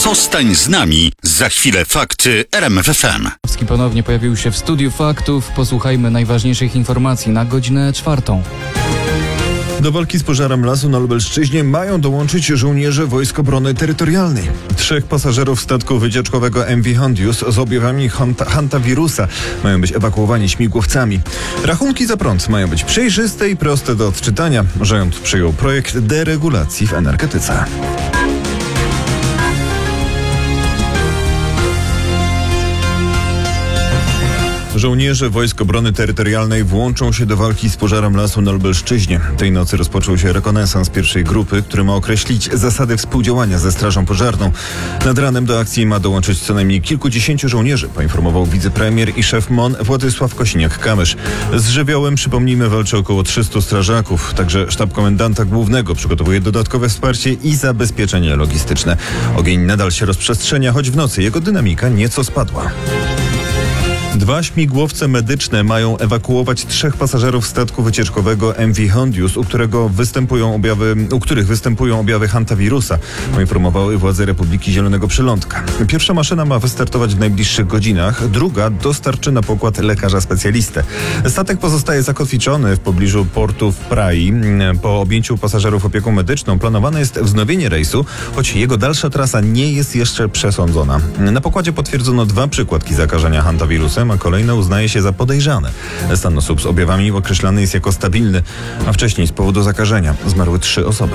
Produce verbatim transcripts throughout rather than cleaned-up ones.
Zostań z nami. Za chwilę fakty R M F F M. Ponownie pojawił się w studiu faktów. Posłuchajmy najważniejszych informacji na godzinę czwartą. Do walki z pożarem lasu na Lubelszczyźnie mają dołączyć żołnierze Wojsk Obrony Terytorialnej. Trzech pasażerów statku wycieczkowego M V Hondius z objawami hanta, hantawirusa mają być ewakuowani śmigłowcami. Rachunki za prąd mają być przejrzyste i proste do odczytania. Rząd przyjął projekt deregulacji w energetyce. Żołnierze Wojsk Obrony Terytorialnej włączą się do walki z pożarem lasu na Lubelszczyźnie. Tej nocy rozpoczął się rekonesans pierwszej grupy, który ma określić zasady współdziałania ze Strażą Pożarną. Nad ranem do akcji ma dołączyć co najmniej kilkudziesięciu żołnierzy, poinformował wicepremier i szef M O N Władysław Kosiniak-Kamysz. Z żywiołem, przypomnijmy, walczy około trzystu strażaków. Także sztab komendanta głównego przygotowuje dodatkowe wsparcie i zabezpieczenie logistyczne. Ogień nadal się rozprzestrzenia, choć w nocy jego dynamika nieco spadła. Dwa śmigłowce medyczne mają ewakuować trzech pasażerów statku wycieczkowego M V Hondius, u, którego występują objawy, u których występują objawy hantawirusa, poinformowały władze Republiki Zielonego Przylądka. Pierwsza maszyna ma wystartować w najbliższych godzinach, druga dostarczy na pokład lekarza specjalistę. Statek pozostaje zakotwiczony w pobliżu portu w Prai. Po objęciu pasażerów opieką medyczną planowane jest wznowienie rejsu, choć jego dalsza trasa nie jest jeszcze przesądzona. Na pokładzie potwierdzono dwa przykładki zakażenia hantawirusem, a kolejne uznaje się za podejrzane. Stan osób z objawami określany jest jako stabilny, a wcześniej z powodu zakażenia zmarły trzy osoby.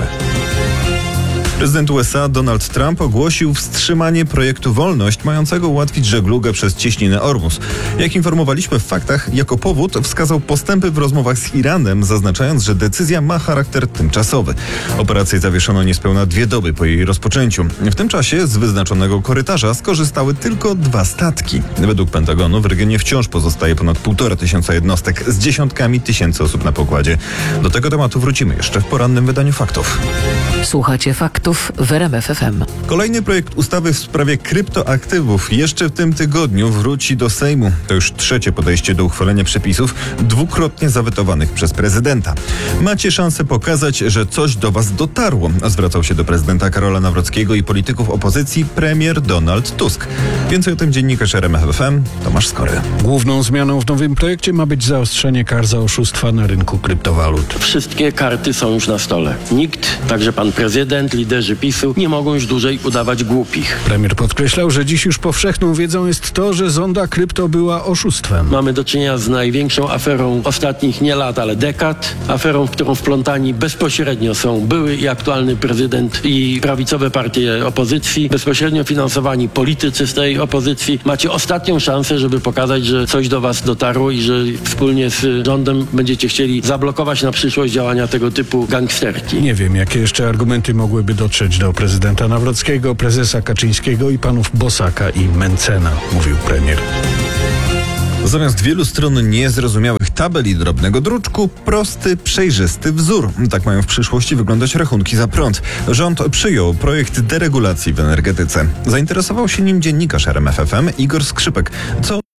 Prezydent U S A Donald Trump ogłosił wstrzymanie projektu Wolność, mającego ułatwić żeglugę przez cieśninę Ormus. Jak informowaliśmy w faktach, jako powód wskazał postępy w rozmowach z Iranem, zaznaczając, że decyzja ma charakter tymczasowy. Operację zawieszono niespełna dwie doby po jej rozpoczęciu. W tym czasie z wyznaczonego korytarza skorzystały tylko dwa statki. Według Pentagonu w regionie wciąż pozostaje ponad półtora tysiąca jednostek z dziesiątkami tysięcy osób na pokładzie. Do tego tematu wrócimy jeszcze w porannym wydaniu faktów. Słuchacie faktów w R M F F M. Kolejny projekt ustawy w sprawie kryptoaktywów jeszcze w tym tygodniu wróci do Sejmu. To już trzecie podejście do uchwalenia przepisów dwukrotnie zawetowanych przez prezydenta. Macie szansę pokazać, że coś do was dotarło. Zwracał się do prezydenta Karola Nawrockiego i polityków opozycji premier Donald Tusk. Więcej o tym dziennikarz R M F F M Tomasz Skory. Główną zmianą w nowym projekcie ma być zaostrzenie kar za oszustwa na rynku kryptowalut. Wszystkie karty są już na stole. Nikt, także pan prezydent, liderzy PiSu, nie mogą już dłużej udawać głupich. Premier podkreślał, że dziś już powszechną wiedzą jest to, że zonda krypto była oszustwem. Mamy do czynienia z największą aferą ostatnich nie lat, ale dekad. Aferą, w którą wplątani bezpośrednio są były i aktualny prezydent i prawicowe partie opozycji, bezpośrednio finansowani politycy z tej opozycji. Macie ostatnią szansę, żeby pokazać, że coś do was dotarło i że wspólnie z rządem będziecie chcieli zablokować na przyszłość działania tego typu gangsterki. Nie wiem, jakie jeszcze argumenty mogłyby dotrzeć do prezydenta Nawrockiego, prezesa Kaczyńskiego i panów Bosaka i Mencena, mówił premier. Zamiast wielu stron niezrozumiałych tabel i drobnego druczku, prosty, przejrzysty wzór. Tak mają w przyszłości wyglądać rachunki za prąd. Rząd przyjął projekt deregulacji w energetyce. Zainteresował się nim dziennikarz R M F F M Igor Skrzypek. Co